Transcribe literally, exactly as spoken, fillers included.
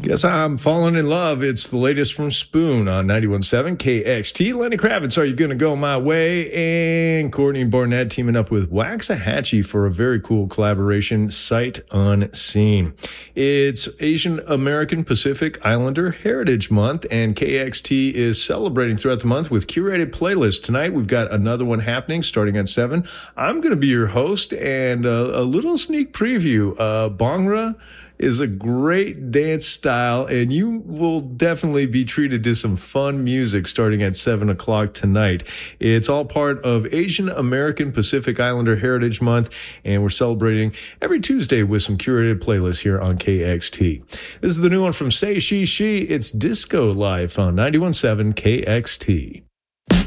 Yes, I'm falling in love. It's the latest from Spoon on ninety-one point seven K X T. Lenny Kravitz, Are You Gonna Go My Way? And Courtney Barnett teaming up with Waxahachie for a very cool collaboration, Sight Unseen. It's Asian American Pacific Islander Heritage Month, and K X T is celebrating throughout the month with curated playlists. Tonight, we've got another one happening starting at seven. I'm going to be your host, and a, a little sneak preview. Uh, Bhangra is a great dance style, and you will definitely be treated to some fun music starting at seven o'clock tonight. It's all part of Asian American Pacific Islander Heritage Month, and we're celebrating every Tuesday with some curated playlists here on K X T. This is the new one from Say She She. It's Disco Life on ninety-one point seven K X T.